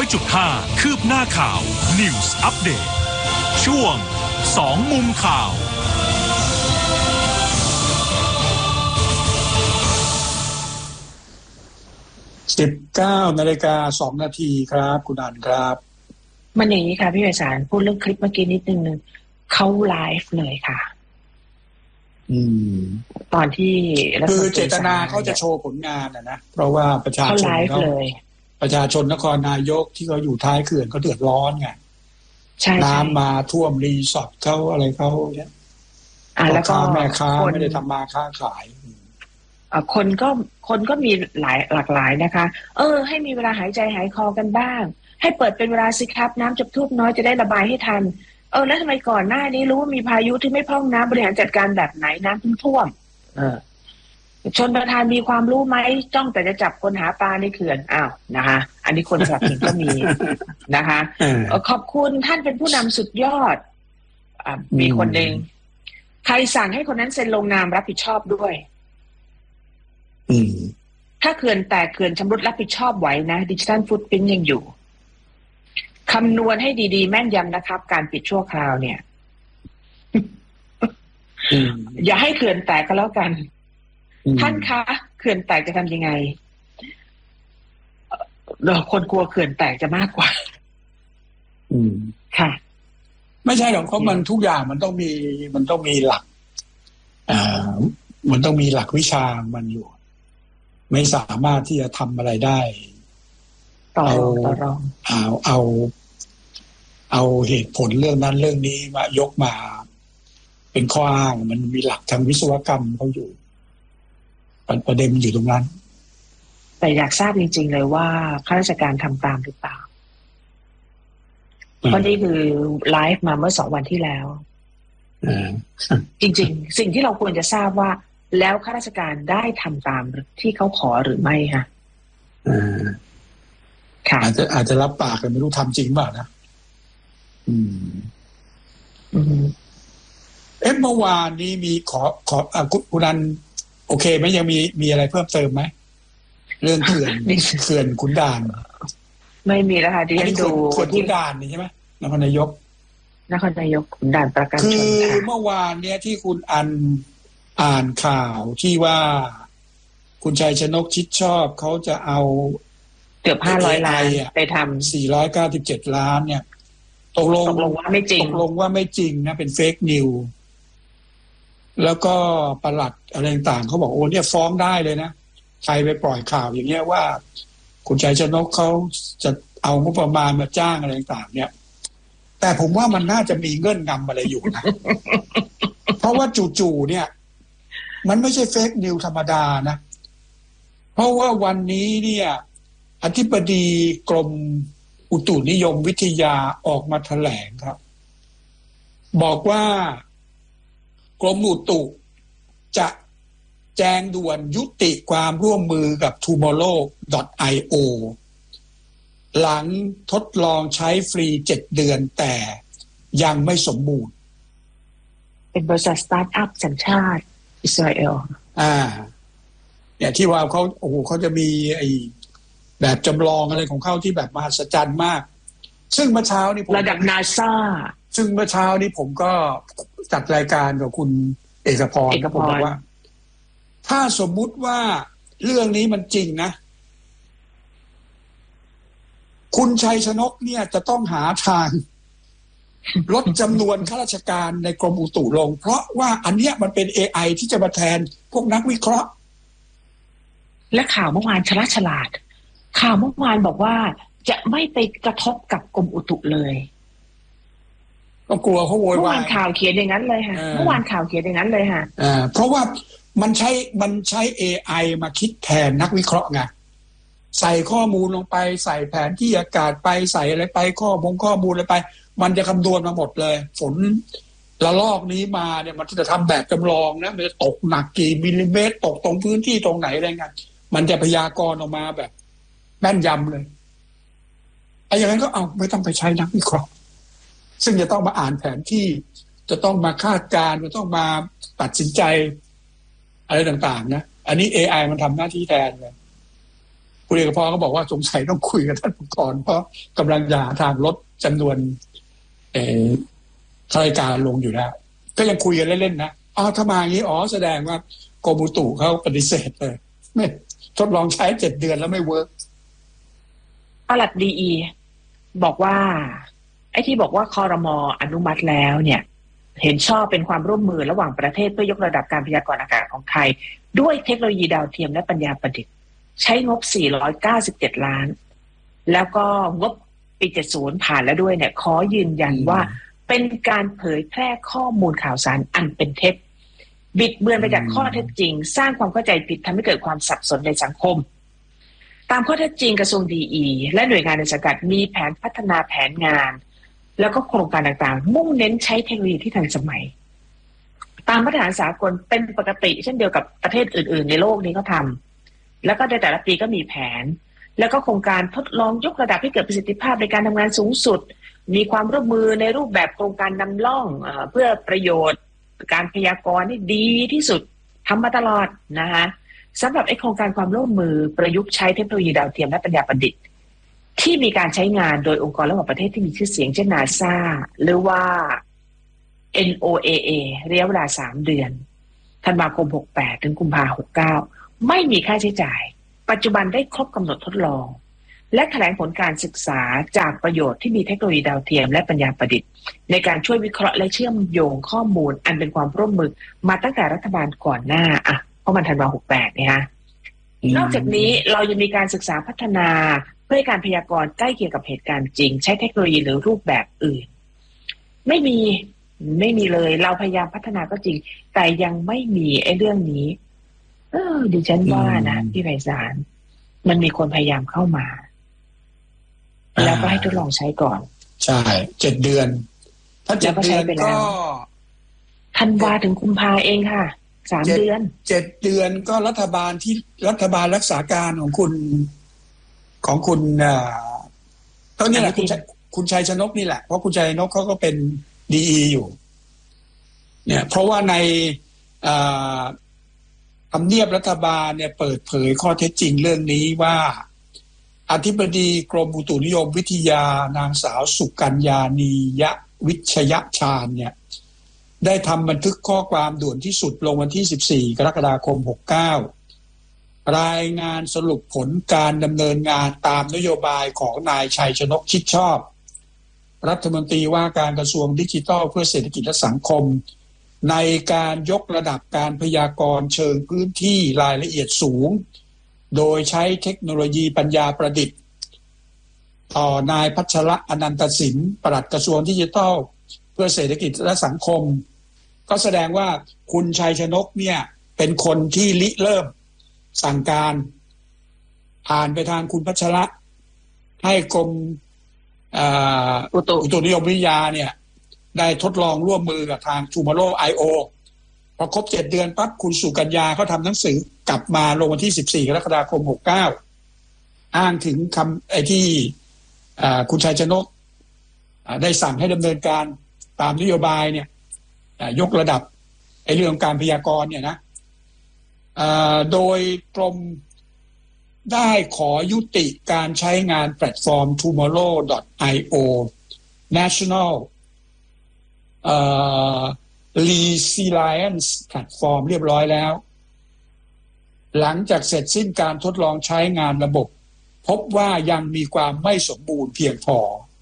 100.5 คืบหน้าข่าว News Update ช่วง2มุมข่าว 19:02 นาทีครับคุณอันครับมันอย่างนี้ค่ะพี่ไพศาลพูดเรื่องคลิปเมื่อกี้นิดนึงเขาไลฟ์เลยค่ะตอนที่คือเจตนาเขาจะโชว์ผลงานนะเพราะว่าประชาชนเขาประชาชนนครนายกที่เขาอยู่ท้ายเขื่อนเขาเดือดร้อนไงน้ำมาท่วมรีสอร์ทเขาอะไรเขาเนี่ยแล้วก็แม่ค้าไม่ได้ทำมาค้าขายคนก็มีหลากหลายนะคะให้มีเวลาหายใจหายคอกันบ้างให้เปิดเป็นเวลาสิครับน้ำจะท่วมน้อยจะได้ระบายให้ทันแล้วทำไมก่อนหน้านี้รู้ว่ามีพายุที่ไม่พร่องน้ำบริหารจัดการแบบไหนน้ำท่วมชนประธานมีความรู้ไหมจ้องแต่จะจับคนหาปลาในเขื่อนนะคะอันนี้คนสนับสนุนก็มีนะคะขอบคุณท่านเป็นผู้นำสุดยอดมีคนหนึ่งใครสั่งให้คนนั้นเซ็นลงนามรับผิดชอบด้วยถ้าเขื่อนแตกเขื่อนชำรุดรับผิดชอบไหวนะดิจิทัลฟุตพริ้นท์ยังอยู่คำนวณให้ดีๆแม่นยำนะครับการปิดชั่วคราวเนี่ยอย่าให้เขื่อนแตกก็แล้วกันท่านคะเขื่อนแตกจะทำยังไงคนกลัวเขื่อนแตกจะมากกว่าค่ะไม่ใช่หรอกเพราะมันทุกอย่างมันต้องมีหลักมันต้องมีหลักวิชามันอยู่ไม่สามารถที่จะทำอะไรได้เอาเหตุผลเรื่องนั้นเรื่องนี้มายกมาเป็นข้ออ้างมันมีหลักทางวิศวกรรมเขาอยู่ประเด็นมันอยู่ตรงนั้นแต่อยากทราบจริงๆเลยว่าข้าราชการทำตามหรือเปล่าเพราะนี่คือไลฟ์มาเมื่อ2 วันที่แล้วจริงๆสิ่งที่เราควรจะทราบว่าแล้วข้าราชการได้ทำตามที่เขาขอหรือไม่คะอาจจะรับปากกันไม่รู้ทำจริงเปล่านะเมื่อวานนี้มีขอคุณนันโอเคไหมยังมีอะไรเพิ่มเติมไหมเรื่องเขื่อนขุนด่านไม่มีแล้วค่ะที่ฉันดูเขื่อนขุนด่านนี่ใช่ไหมนครนายกขุนด่านประการชนคือเมื่อวานเนี้ยที่คุณอันอ่านข่าวที่ว่าคุณชัยชนกชิดชอบเขาจะเอาเกือบ500 ล้านไปทำ 497 ล้านเนี่ยตกลงว่าไม่จริงนะเป็นเฟกนิวแล้วก็ปลัดอะไรต่างเขาบอกโอ้เนี่ยฟ้องได้เลยนะใครไปปล่อยข่าวอย่างเงี้ยว่าคุณชัยชนกเขาจะเอางบประมาณมาจ้างอะไรต่างเนี่ยแต่ผมว่ามันน่าจะมีเงื่อนงำอะไรอยู่นะเพราะว่าจู่ๆเนี่ยมันไม่ใช่เฟกนิวธรรมดานะเพราะว่าวันนี้เนี่ยอธิบดีกรมอุตุนิยมวิทยาออกมาแถลงครับบอกว่ากรมอุตุจะแจ้งด่วนยุติความร่วมมือกับ Tomorrow.io หลังทดลองใช้ฟรี7 เดือนแต่ยังไม่สมบูรณ์เป็นบริษัทสตาร์ทอัพสัญชาติอิสราเอลเนี่ยที่ว่าเขาจะมีไอ้แบบจำลองอะไรของเขาที่แบบมหัศจรรย์มากซึ่งเมื่อเช้านี้ผมระดับ NASA ซึ่งเมื่อเช้านี้ผมก็จัดรายการกับคุณเอกพรผมบอกว่าถ้าสมมุติว่าเรื่องนี้มันจริงนะคุณชัยชนกเนี่ยจะต้องหาทางลดจำนวนข้าราชการในกรมอุตุลงเพราะว่าอันเนี้ยมันเป็น AI ที่จะมาแทนพวกนักวิเคราะห์และข่าวเมื่อวานฉลาดข่าวเมื่อวานบอกว่าจะไม่ไปกระทบกับกรมอุตุเลยก็กลัวเขาโวยวายเมื่อวานข่าวเขียนอย่างนั้นเลยค่ะเมื่อวานข่าวเขียนอย่างนั้นเลยค่ะเพราะว่ามันใช้ AI มาคิดแทนนักวิเคราะห์ไงใส่ข้อมูลลงไปใส่แผนที่อากาศไปใส่อะไรไปข้อมูลอะไรไปมันจะคำนวณมาหมดเลยฝนระลอกนี้มาเนี่ยมันจะทำแบบจำลองนะมันจะตกหนักกี่มิลลิเมตรตกตรงพื้นที่ตรงไหนอะไรเงี้ยมันจะพยากรณ์ออกมาแบบแม่นยำเลยไอ้อย่างนั้นก็ไม่ต้องไปใช้นักวิเคราะห์ซึ่งจะต้องมาอ่านแผนที่จะต้องมาคาดการณ์จะต้องมาตัดสินใจอะไรต่างๆนะอันนี้ AI มันทำหน้าที่แทนเลยคุณเอกพรก็บอกว่าสงสัยต้องคุยกับท่านก่อนเพราะกำลังจะหาทางลดจำนวนข้าราชการลงอยู่แล้วก็ยังคุยกันเล่นๆนะถ้ามาอย่างนี้แสดงว่ากรมอุตุเขาปฏิเสธเลยไม่ทดลองใช้7 เดือนแล้วไม่เวิร์กปลัดดีบอกว่าไอ้ที่บอกว่าครม.อนุมัติแล้วเนี่ยเห็นชอบเป็นความร่วมมือระหว่างประเทศเพื่อยกระดับการพยากรณ์อากาศของไทยด้วยเทคโนโลยีดาวเทียมและปัญญาประดิษฐ์ใช้งบ497 ล้านแล้วก็งบปี70ผ่านแล้วด้วยเนี่ยขอยืนยันว่าเป็นการเผยแพร่ข้อมูลข่าวสารอันเป็นเท็จบิดเบือนไปจากข้อเท็จจริงสร้างความเข้าใจผิดทำให้เกิดความสับสนในสังคมตามข้อเท็จจริงกระทรวงดีและหน่วยงานในสังกัดมีแผนพัฒนาแผนงานแล้วก็โครงการต่างๆมุ่งเน้นใช้เทคโนโลยีที่ทันสมัยตามมาตรฐานสากลเป็นปกติเช่นเดียวกับประเทศอื่นๆในโลกนี้เขาทำแล้วก็ในแต่ละปีก็มีแผนแล้วก็โครงการทดลองยกระดับให้เกิดประสิทธิภาพในการทำงานสูงสุดมีความร่วมมือในรูปแบบโครงการนำร่องเพื่อประโยชน์การพยากรณ์ที่ดีที่สุดทำมาตลอดนะคะสำหรับโครงการความร่วมมือประยุกต์ใช้เทคโนโลยีดาวเทียมและปัญญาประดิษฐ์ที่มีการใช้งานโดยองค์กรระหว่างประเทศที่มีชื่อเสียงเช่น NASA หรือว่า NOAA ระยะเวลา3 เดือนธันวาคม68ถึงกุมภาพันธ์69ไม่มีค่าใช้จ่ายปัจจุบันได้ครบกำหนดทดลองและแถลงผลการศึกษาจากประโยชน์ที่มีเทคโนโลยีดาวเทียมและปัญญาประดิษฐ์ในการช่วยวิเคราะห์และเชื่อมโยงข้อมูลอันเป็นความร่วมมือมาตั้งแต่รัฐบาลก่อนหน้าเพราะมันธันวาคม68เนี่ยฮะนอกจากนี้เรายังมีการศึกษาพัฒนาเพื่อให้การพยากรณ์ใกล้เคียงกับเหตุการณ์จริงใช้เทคโนโลยีหรือรูปแบบอื่นไม่มีเลยเราพยายามพัฒนาก็จริงแต่ยังไม่มีเรื่องนี้ดิฉันว่านะพี่ไพศาลมันมีคนพยายามเข้ามาแล้วก็ให้ทดลองใช้ก่อนใช่7 เดือนถ้า7 เดือนก็ธันวาถึงกุมภาเองค่ะ3 เดือน 7 เดือนก็รัฐบาลรักษาการของคุณก็นี่แหละคุณชัยชนกนี่แหละเพราะคุณชัยชนกเขาก็เป็นดีอยู่เนี่ยเพราะว่าในทำเนียบรัฐบาลเนี่ยเปิดเผยข้อเท็จจริงเรื่องนี้ว่าอธิบดีกรมอุตุนิยมวิทยานางสาวสุกัญญานียวิชยชาญเนี่ยได้ทำบันทึกข้อความด่วนที่สุดลงวันที่14 กรกฎาคม 69รายงานสรุปผลการดำเนินงานตามนโยบายของนายชัยชนกชิดชอบรัฐมนตรีว่าการกระทรวงดิจิทัลเพื่อเศรษฐกิจและสังคมในการยกระดับการพยากรณ์เชิงพื้นที่รายละเอียดสูงโดยใช้เทคโนโลยีปัญญาประดิษฐ์ต่อนายพัชระอนันตสินปลัดกระทรวงดิจิทัลเพื่อเศรษฐกิจและสังคมก็แสดงว่าคุณชัยชนกเนี่ยเป็นคนที่ริเริ่มสั่งการผ่านไปทางคุณพัชระให้กรมอุตุนิยมวิทยาเนี่ยได้ทดลองร่วมมือกับทาง Tomorrow.io พอครบ7 เดือนปั๊บคุณสุกัญญาเขาทำหนังสือกลับมาลงวันที่14 กรกฎาคม 69อ้างถึงคำที่คุณชัยชนกได้สั่งให้ดำเนินการตามนโยบายเนี่ยยกระดับเรื่องการพยากรณ์เนี่ยนะโดยกรมได้ขอยุติการใช้งานแพลตฟอร์ม Tomorrow.io National Resilience Platform เรียบร้อยแล้วหลังจากเสร็จสิ้นการทดลองใช้งานระบบพบว่ายังมีความไม่สมบูรณ์เพียงพอ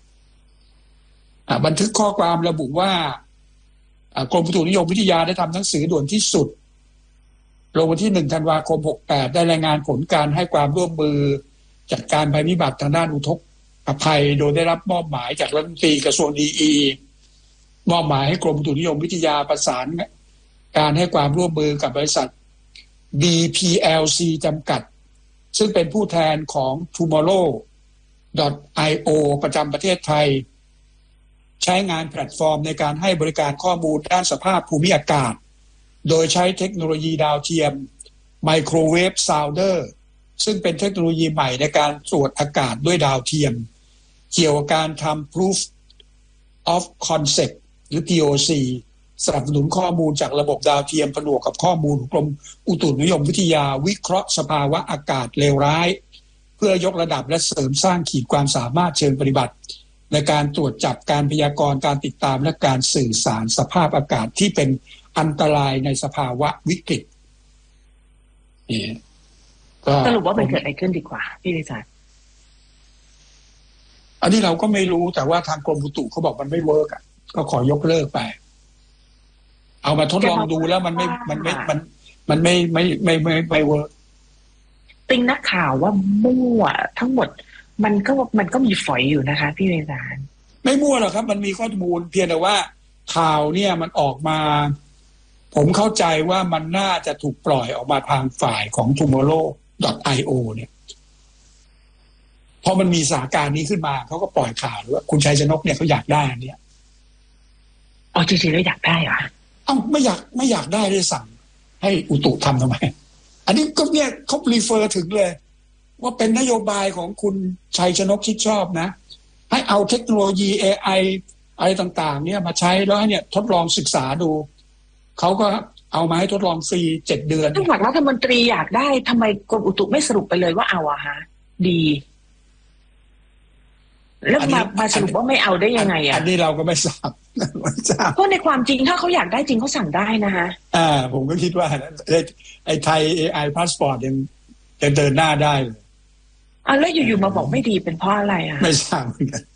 บันทึกข้อความระบุว่ากรมอุตุนิยมวิทยาได้ทำหนังสือด่วนที่สุดลงวันที่1 ธันวาคม 68ได้รายงานผลการให้ความร่วมมือจัดการภัยพิบัติทางด้านอุทกภัยโดยได้รับมอบหมายจากรัฐมนตรีกระทรวงดีมอบหมายให้กรมอุตุนิยมวิทยาประสานการให้ความร่วมมือกับบริษัท BPLC จำกัดซึ่งเป็นผู้แทนของ Tomorrow.io ประจำประเทศไทยใช้งานแพลตฟอร์มในการให้บริการข้อมูลด้านสภาพภูมิอากาศโดยใช้เทคโนโลยีดาวเทียมไมโครเวฟซาวเดอร์ซึ่งเป็นเทคโนโลยีใหม่ในการตรวจอากาศด้วยดาวเทียมเกี่ยวกับการทำ Proof of Concept หรือ POC สนับสนุนข้อมูลจากระบบดาวเทียมผนวกกับข้อมูลของกรมอุตุนิยมวิทยาวิเคราะห์สภาวะอากาศเลวร้ายเพื่อยกระดับและเสริมสร้างขีดความสามารถเชิงปฏิบัติในการตรวจจับการพยากรณ์การติดตามและการสื่อสารสภาพอากาศที่เป็นอันตรายในสภาวะวิกฤตนี่ก็สรุปว่ามันเกิดอะไรขึ้นดีกว่าพี่วิสารอันนี้เราก็ไม่รู้แต่ว่าทางกรมอุตุเขาบอกมันไม่เวิร์กอ่ะก็ขอยกเลิกไปเอามาทดลองดูแล้วมันไม่เวิร์กติงนักข่าวว่ามั่วทั้งหมดมันก็มีฝอยอยู่นะคะพี่วิสารไม่มั่วหรอกครับมันมีข้อมูลเพียงแต่ว่าข่าวเนี่ยมันออกมาผมเข้าใจว่ามันน่าจะถูกปล่อยออกมาทางฝ่ายของ tomorrow.io เนี่ยพอมันมีสถานการณ์นี้ขึ้นมาเขาก็ปล่อยข่าวว่าคุณชัยชนกเนี่ยเขาอยากได้อันเนี้ยอ๋อจริงๆแล้วอยากได้เหรอไม่อยากได้เลยสั่งให้อุตุทำไมอันนี้ก็เนี่ยเขารีเฟอร์ถึงเลยว่าเป็นนโยบายของคุณชัยชนกที่ชอบนะให้เอาเทคโนโลยี AI อะไรต่างๆเนี่ยมาใช้แล้วให้เนี่ยทดลองศึกษาดูเขาก็เอามาให้ทดลองฟรี7 เดือนถ้าหากรัฐมนตรีอยากได้ทำไมกรมอุตุไม่สรุปไปเลยว่าเอาอะฮะดีแล้วมาสรุปว่าไม่เอาได้ยังไงอะอันนี้เราก็ไม่ทราบเพราะในความจริงถ้าเขาอยากได้จริงเขาสั่งได้นะคะผมก็คิดว่าไอ้ไทย AI Passport ยังเดินหน้าได้เลยแล้วอยู่ๆมาบอกไม่ดีเป็นเพราะอะไรอะไม่ทราบเหมือนกัน